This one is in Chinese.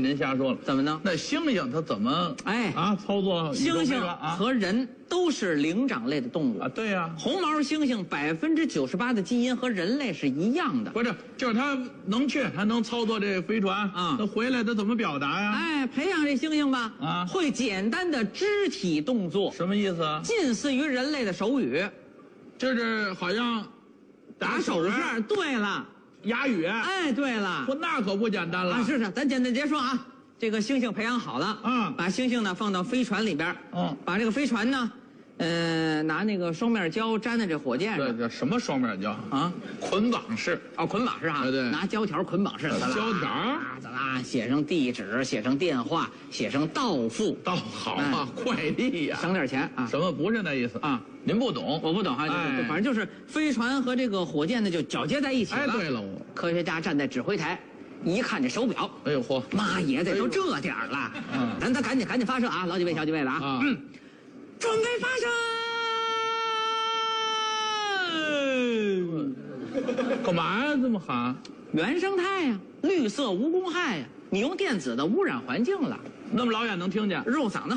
跟您瞎说了。 怎么呢？ 那猩猩它怎么操作宇宙猩猩飞船啊？ 和人都是灵长类的动物啊，对呀、 红毛猩猩98%的基因和人类是一样的。 不是，就是它能去，它能操作这飞船啊那回来它怎么表达呀？ 培养这猩猩吧， 啊会简单的肢体动作， 什么意思啊？ 近似于人类的手语， 就是好像打手势。对了， 哑语。 对了， 那可不简单了。 是，咱简单结说啊。这个猩猩培养好了，把猩猩呢放到飞船里边，把这个飞船呢，拿那个双面胶粘在这火箭上。 这什么双面胶啊？捆绑式。 捆绑式啊。 对， 拿胶条捆绑式。 胶条。 写上地址，写上电话，写上到付。 好啊，快递呀， 省点钱啊。 什么不是那意思啊？您不懂， 我不懂哈。反正就是飞船和这个火箭呢就绞接在一起了。 对了， 科学家站在指挥台。一看这手表， 哎呦嚯， 妈爷的，都这点儿了，咱赶紧发射啊！老几位、小几位了啊！准备发射！干嘛呀？这么喊？ 原生态呀，绿色无公害呀，你用电子的污染环境了， 那么老远能听见， 肉嗓子。